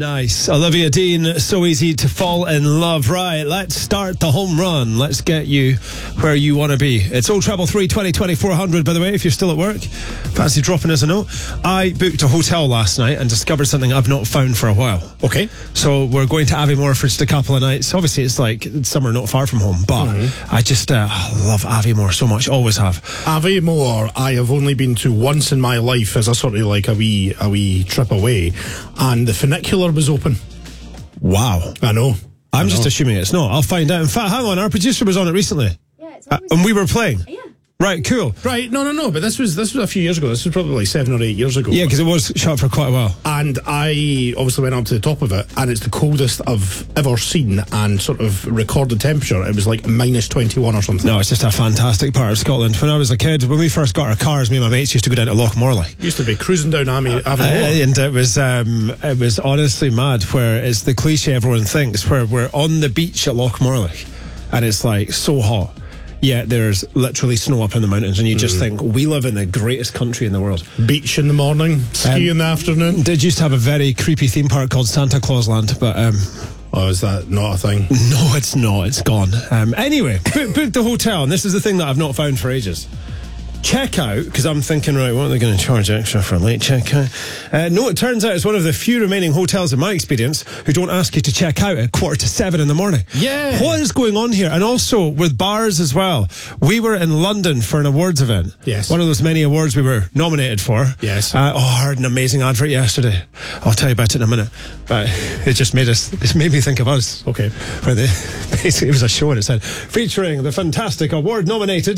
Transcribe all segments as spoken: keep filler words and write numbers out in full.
Nice. Olivia Dean, So Easy to Fall in Love. Right, let's start the home run. Let's get you where you want to be. It's oh treble three, twenty, twenty-four hundred, by the way, if you're still at work. Fancy dropping us a note. I booked a hotel last night and discovered something I've not found for a while. Okay. So we're going to Aviemore for just a couple of nights. Obviously, it's like somewhere not far from home, but mm-hmm. I just uh, love Aviemore so much. Always have. Aviemore, I have only been to once in my life as a sort of like a wee, a wee trip away, and the funicular was open. Wow. I know. I'm I just know. assuming it's not. I'll find out. In fact, hang on, our producer was on it recently. Yeah, it's uh, and we were playing. Yeah. Right, cool. Right, no, no, no, but this was this was a few years ago. This was probably like seven or eight years ago. Yeah, because it was shut for quite a while. And I obviously went up to the top of it, and it's the coldest I've ever seen, and sort of recorded temperature, it was like minus twenty-one or something. No, it's just a fantastic part of Scotland. When I was a kid, when we first got our cars, me and my mates used to go down to Lochmorley. Used to be cruising down Avenue. Uh, and it was um, it was honestly mad, where it's the cliche everyone thinks, where we're on the beach at Lochmorley, and it's like so hot. Yeah, there's literally snow up in the mountains, and you just mm. think, we live in the greatest country in the world. Beach in the morning, ski um, in the afternoon. Did used to have a very creepy theme park called Santa Claus Land, but... Um, oh, is that not a thing? No, it's not. It's gone. Um, anyway, book, book the hotel, and this is the thing that I've not found for ages. Check out, because I'm thinking, right, what are they going to charge extra for a late checkout? Uh, no, it turns out it's one of the few remaining hotels in my experience who don't ask you to check out at quarter to seven in the morning. Yeah. What is going on here? And also with bars as well. We were in London for an awards event. Yes. One of those many awards we were nominated for. Yes. Uh, oh, I heard an amazing advert yesterday. I'll tell you about it in a minute. But it just made us, it made me think of us. Okay. Where they, basically it was a show and it said, featuring the fantastic award nominated.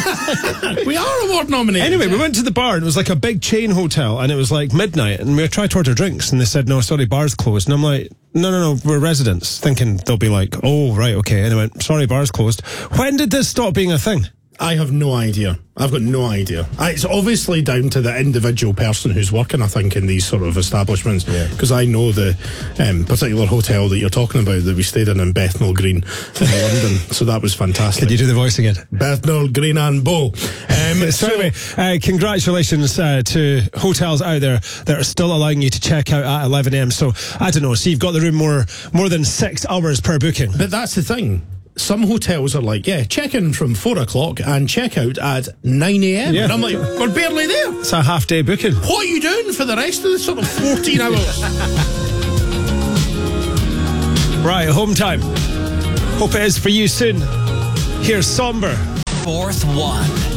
We are award nominated. Anyway, we went to the bar and it was like a big chain hotel, and it was like midnight, and we tried to order drinks and they said, no, sorry, bar's closed. And I'm like, no, no, no, we're residents, thinking they'll be like, oh, right, okay. And I went, sorry, bar's closed. When did this stop being a thing? I have no idea. I've got no idea. I, it's obviously down to the individual person who's working, I think, in these sort of establishments. Because yeah. I know the um, particular hotel that you're talking about that we stayed in in Bethnal Green in London. So that was fantastic. Can you do the voice again? Bethnal Green and Bow. Um, so anyway, uh, congratulations uh, to hotels out there that are still allowing you to check out at eleven a m. So, I don't know, so you've got the room more, more than six hours per booking. But that's the thing. Some hotels are like, yeah, check in from four o'clock and check out at nine a m. Yeah. And I'm like, we're barely there. It's a half day booking. What are you doing for the rest of the sort of fourteen hours? Right, home time. Hope it is for you soon. Here's Somber. Fourth one.